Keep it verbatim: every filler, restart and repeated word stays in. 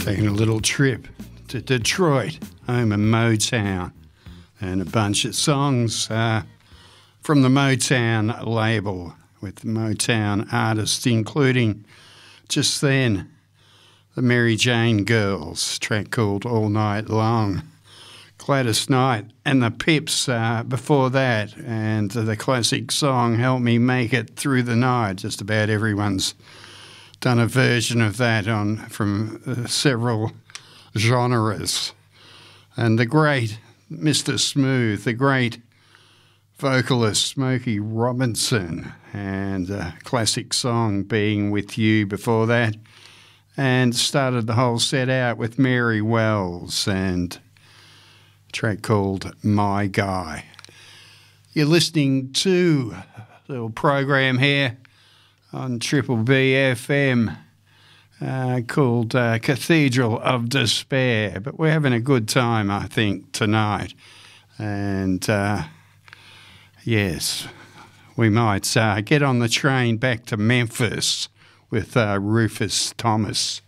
Taking a little trip to Detroit, home of Motown, and a bunch of songs uh, from the Motown label with Motown artists, including just then the Mary Jane Girls, track called All Night Long, Gladys Knight and the Pips uh, before that, and the classic song Help Me Make It Through the Night. Just about everyone's done a version of that on from uh, several genres. And the great Mister Smooth, the great vocalist Smokey Robinson, and a classic song Being With You before that, and started the whole set out with Mary Wells and a track called My Guy. You're listening to a little program here on Triple B F M uh, called uh, Cathedral of Despair. But we're having a good time, I think, tonight. And uh, yes, we might uh, get on the train back to Memphis with uh, Rufus Thomas.